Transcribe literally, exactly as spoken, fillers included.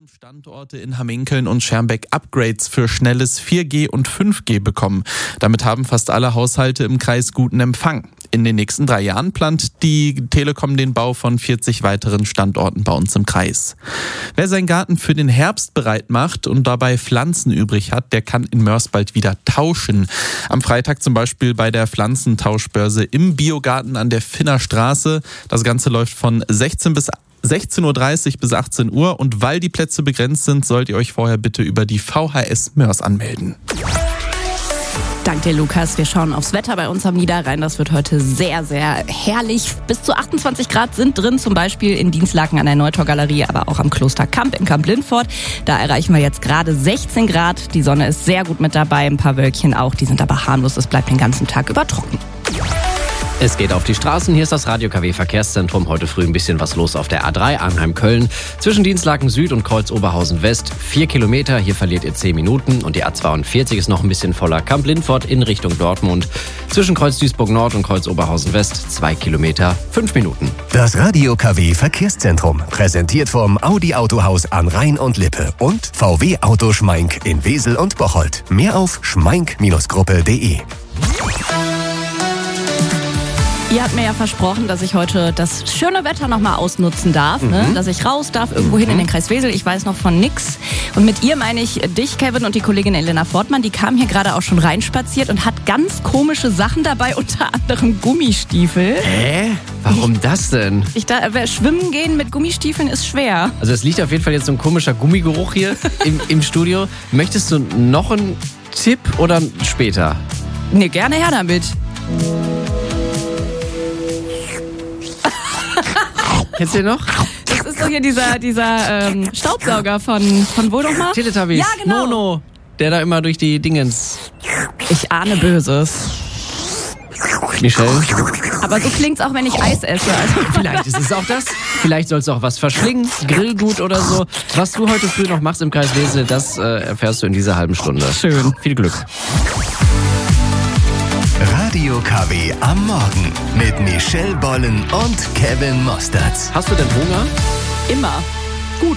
Standorte in Hamminkeln und Schermbeck Upgrades für schnelles vier G und fünf G bekommen. Damit haben fast alle Haushalte im Kreis guten Empfang. In den nächsten drei Jahren plant die Telekom den Bau von vierzig weiteren Standorten bei uns im Kreis. Wer seinen Garten für den Herbst bereit macht und dabei Pflanzen übrig hat, der kann in Moers bald wieder tauschen. Am Freitag zum Beispiel bei der Pflanzentauschbörse im Biogarten an der Finner Straße. Das Ganze läuft von sechzehn bis sechzehn Uhr dreißig bis achtzehn Uhr und weil die Plätze begrenzt sind, sollt ihr euch vorher bitte über die V H S Moers anmelden. Dank dir, Lukas. Wir schauen aufs Wetter bei uns am Niederrhein. Das wird heute sehr, sehr herrlich. Bis zu achtundzwanzig Grad sind drin, zum Beispiel in Dinslaken an der Neutorgalerie, aber auch am Kloster Kamp in Kamp-Lindfort. Da erreichen wir jetzt gerade sechzehn Grad. Die Sonne ist sehr gut mit dabei, ein paar Wölkchen auch. Die sind aber harmlos. Es bleibt den ganzen Tag über trocken. Es geht auf die Straßen. Hier ist das Radio K W Verkehrszentrum. Heute früh ein bisschen was los auf der A drei Arnheim-Köln. Zwischen Dinslaken Süd und Kreuz Oberhausen West. Vier Kilometer, hier verliert ihr zehn Minuten. Und die A zweiundvierzig ist noch ein bisschen voller. Kamp-Lindfort in Richtung Dortmund. Zwischen Kreuz Duisburg Nord und Kreuz Oberhausen West. Zwei Kilometer, fünf Minuten. Das Radio K W Verkehrszentrum. Präsentiert vom Audi Autohaus an Rhein und Lippe. Und V W Auto Schmeink in Wesel und Bocholt. Mehr auf schmeink Gruppe punkt de. Ihr habt mir ja versprochen, dass ich heute das schöne Wetter nochmal ausnutzen darf, mhm. ne? Dass ich raus darf, irgendwo hin mhm. in den Kreis Wesel. Ich weiß noch von nix. Und mit ihr meine ich dich, Kevin, und die Kollegin Elena Fortmann. Die kam hier gerade auch schon reinspaziert und hat ganz komische Sachen dabei, unter anderem Gummistiefel. Hä? Warum das denn? Ich da, schwimmen gehen mit Gummistiefeln ist schwer. Also es liegt auf jeden Fall jetzt so ein komischer Gummigeruch hier im, im Studio. Möchtest du noch einen Tipp oder später? Ne, gerne her damit. Kennst du den noch? Das ist doch hier dieser, dieser ähm, Staubsauger von, von wo nochmal? Teletubbies. Ja, genau. Nono, der da immer durch die Dingens... Ich ahne Böses. Michelle? Aber so klingt's auch, wenn ich Eis esse. Also vielleicht ist es auch das. Vielleicht sollst du auch was verschlingen. Grillgut oder so. Was du heute früh noch machst im Kreis Wesel, das äh, erfährst du in dieser halben Stunde. Schön. Viel Glück. Radio K W am Morgen mit Michelle Bollen und Kevin Mostertz. Hast du denn Hunger? immer.